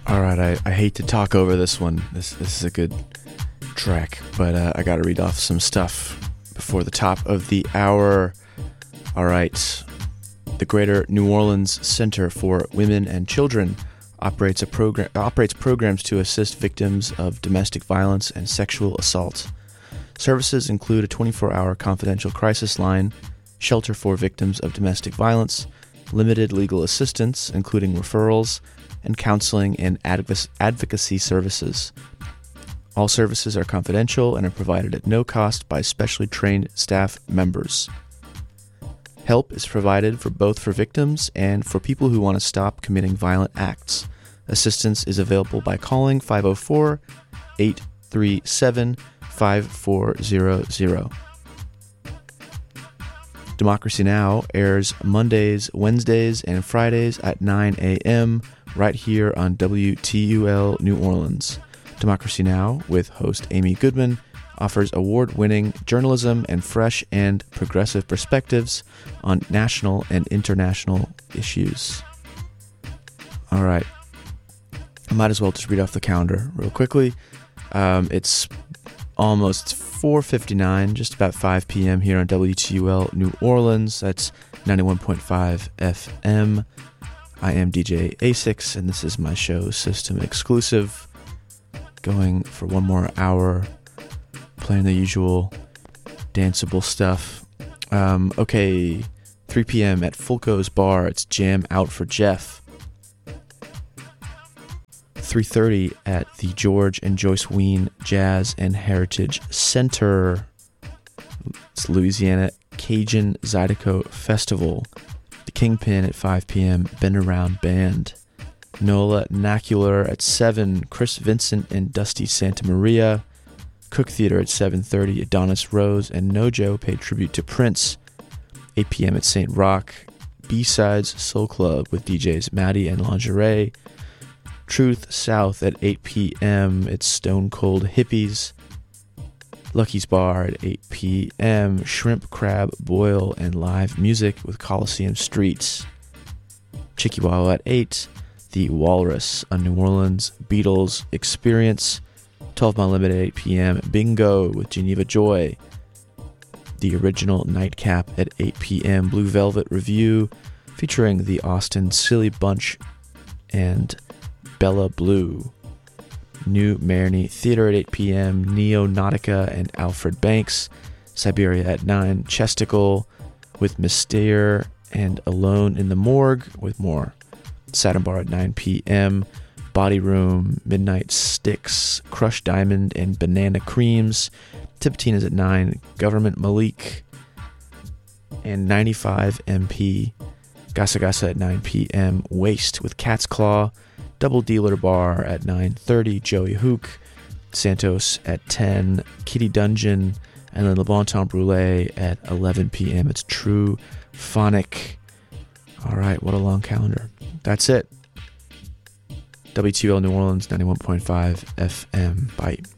All right, I hate to talk over this one. This is a good track, but I got to read off some stuff before the top of the hour. All right. The Greater New Orleans Center for Women and Children operates programs to assist victims of domestic violence and sexual assault. Services include a 24-hour confidential crisis line, shelter for victims of domestic violence, limited legal assistance, including referrals, and counseling and advocacy services. All services are confidential and are provided at no cost by specially trained staff members. Help is provided for victims and for people who want to stop committing violent acts. Assistance is available by calling 504-837-5400. Democracy Now! Airs Mondays, Wednesdays, and Fridays at 9 a.m. right here on WTUL New Orleans. Democracy Now! With host Amy Goodman offers award-winning journalism and fresh and progressive perspectives on national and international issues. All right. I might as well just read off the calendar real quickly. It's almost 4:59, just about 5 p.m. here on WTUL New Orleans. That's 91.5 FM. I am DJ A6, and this is my show, System Exclusive. Going for one more hour, playing the usual danceable stuff. Okay, 3 p.m. at Fulco's Bar, it's Jam Out for Jeff. 3:30 at the George and Joyce Ween Jazz and Heritage Center. It's Louisiana Cajun Zydeco Festival. The Kingpin at 5 p.m. Bend Around Band. Nola Nacular at 7. Chris Vincent and Dusty Santa Maria. Cook Theater at 7:30. Adonis Rose and Nojo pay tribute to Prince. 8 p.m. at St. Rock. B-Sides Soul Club with DJs Maddie and Lingerie. Truth South at 8 p.m. It's Stone Cold Hippies. Lucky's Bar at 8 p.m. Shrimp, Crab, Boil, and live music with Coliseum Streets. Chiquiwawa at 8. The Walrus, a New Orleans Beatles experience. 12 Mile Limit at 8 p.m. Bingo with Geneva Joy. The Original Nightcap at 8 p.m. Blue Velvet Review featuring the Austin Silly Bunch and Bella Blue. New Marigny Theater at 8 p.m. Neo Nautica and Alfred Banks. Siberia at 9. Chesticle with Mystere and Alone in the Morgue with more. Satin Bar at 9 p.m. Body Room, Midnight Sticks, Crushed Diamond, and Banana Creams. Tipitina's at 9. Government Malik and 95 MP. Gasa Gasa at 9 p.m. Waste with Cat's Claw. Double Dealer Bar at 9:30. Joey Hook. Santos at 10. Kitty Dungeon. And then Le Bon Temps Brûlé at 11 p.m. It's True Phonic. All right, what a long calendar. That's it. WTUL New Orleans, 91.5 FM. Bye.